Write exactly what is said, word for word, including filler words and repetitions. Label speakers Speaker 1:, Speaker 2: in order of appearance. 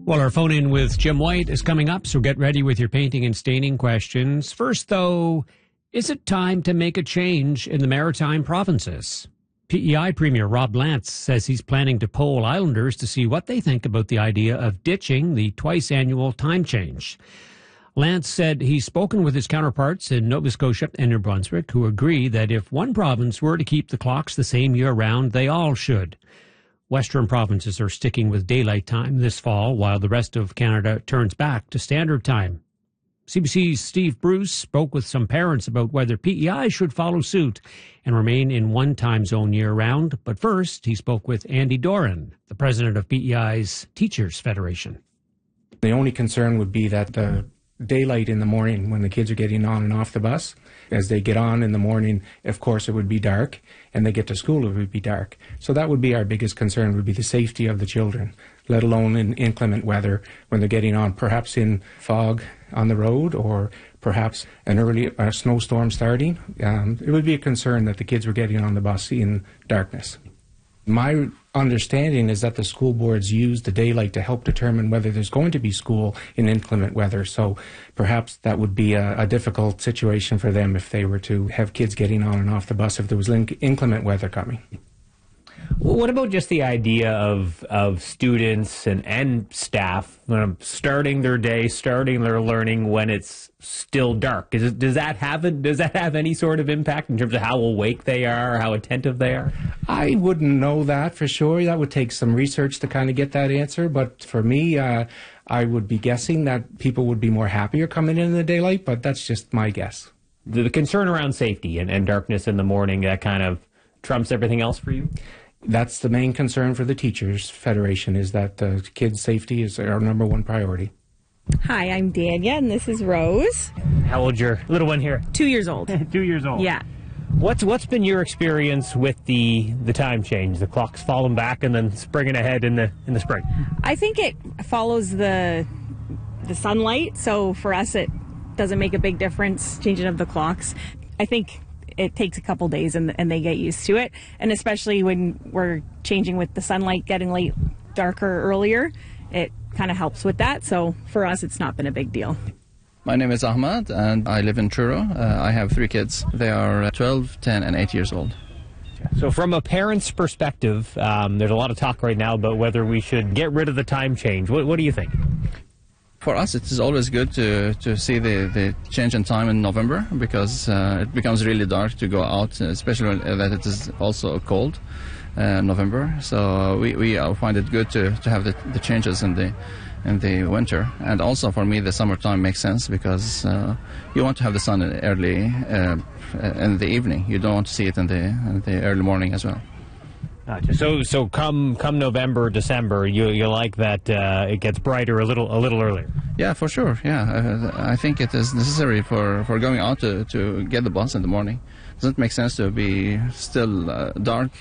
Speaker 1: Well, our phone in with Jim White is coming up, so get ready with your painting and staining questions. First, though, is it time to make a change in the Maritime provinces? P E I Premier Rob Lance says he's planning to poll Islanders to see what they think about the idea of ditching the twice-annual time change. Lance said he's spoken with his counterparts in Nova Scotia and New Brunswick, who agree that if one province were to keep the clocks the same year-round, they all should. Western provinces are sticking with daylight time this fall, while the rest of Canada turns back to standard time. C B C's Steve Bruce spoke with some parents about whether P E I should follow suit and remain in one time zone year-round. But first, he spoke with Andy Doran, the president of P E I's Teachers Federation.
Speaker 2: The only concern would be that the daylight in the morning when the kids are getting on and off the bus, as they get on in the morning, of course it would be dark, and they get to school, it would be dark. So that would be our biggest concern, would be the safety of the children, let alone in inclement weather when they're getting on, perhaps in fog on the road or perhaps an early a snowstorm starting. Um, it would be a concern that the kids were getting on the bus in darkness. My understanding is that the school boards use the daylight to help determine whether there's going to be school in inclement weather. So perhaps that would be a, a difficult situation for them if they were to have kids getting on and off the bus if there was inclement weather coming.
Speaker 3: Well, what about just the idea of of students and, and staff you know, starting their day, starting their learning when it's still dark? Is it, does that have a, does that have any sort of impact in terms of how awake they are, how attentive they are?
Speaker 2: I wouldn't know that for sure. That would take some research to kind of get that answer. But for me, uh, I would be guessing that people would be more happier coming in in the daylight. But that's just my guess.
Speaker 3: The, the concern around safety and, and darkness in the morning, that kind of trumps everything else for you?
Speaker 2: That's the main concern for the Teachers Federation, is that uh, kids' safety is our number one priority.
Speaker 4: Hi, I'm Dania, and this is Rose.
Speaker 3: How old's your little one here?
Speaker 4: Two years old.
Speaker 3: Two years old.
Speaker 4: Yeah.
Speaker 3: What's what's been your experience with the the time change? The clock's falling back and then springing ahead in the in the spring.
Speaker 4: I think it follows the the sunlight, so for us it doesn't make a big difference changing of the clocks. I think it takes a couple days and, and they get used to it, and especially when we're changing with the sunlight getting late darker earlier, it kind of helps with that. So for us it's not been a big deal.
Speaker 5: My name is Ahmad and I live in Truro. Uh, I have three kids. They are twelve, ten and eight years old.
Speaker 3: So from a parent's perspective, um, there's a lot of talk right now about whether we should get rid of the time change. What, what do you think?
Speaker 5: For us, it is always good to, to see the, the change in time in November, because uh, it becomes really dark to go out, especially when, that it is also cold uh, November. So we, we find it good to, to have the, the changes in the in the winter. And also for me, the summertime makes sense because uh, you want to have the sun early uh, in the evening. You don't want to see it in the, in the early morning as well.
Speaker 3: Gotcha. So, so come come November, December, you you like that uh, it gets brighter a little a little earlier.
Speaker 5: Yeah, for sure. Yeah, uh, I think it is necessary for, for going out to, to get the bus in the morning. Doesn't make sense to be still uh, dark